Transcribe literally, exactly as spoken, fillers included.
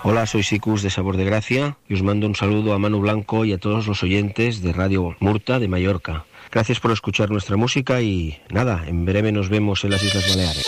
Hola, soy Sicus de Sabor de Gracia y os mando un saludo a Manu Blanco y a todos los oyentes de Radio Murta de Mallorca. Gracias por escuchar nuestra música y nada, en breve nos vemos en las Islas Baleares.